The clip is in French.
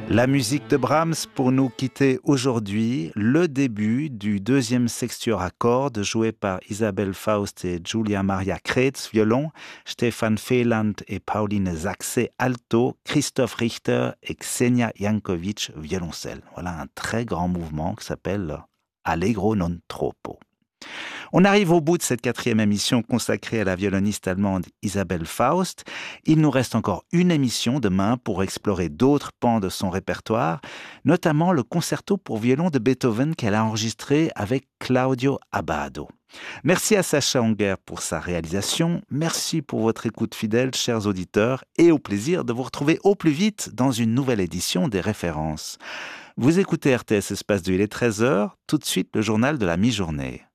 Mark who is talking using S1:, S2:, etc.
S1: La musique de Brahms pour nous quitter aujourd'hui, le début du deuxième sextuor à cordes joué par Isabelle Faust et Julia Maria Kreetz, violon, Stefan Feland et Pauline Sachse, alto, Christoph Richter et Ksenia Jankovic, violoncelle. Voilà un très grand mouvement qui s'appelle Allegro non troppo. On arrive au bout de cette 4e émission consacrée à la violoniste allemande Isabelle Faust. Il nous reste encore une émission demain pour explorer d'autres pans de son répertoire, notamment le concerto pour violon de Beethoven qu'elle a enregistré avec Claudio Abbado. Merci à Sacha Unger pour sa réalisation. Merci pour votre écoute fidèle, chers auditeurs, et au plaisir de vous retrouver au plus vite dans une nouvelle édition des Références. Vous écoutez RTS Espace 2, il est 13h, tout de suite le journal de la mi-journée.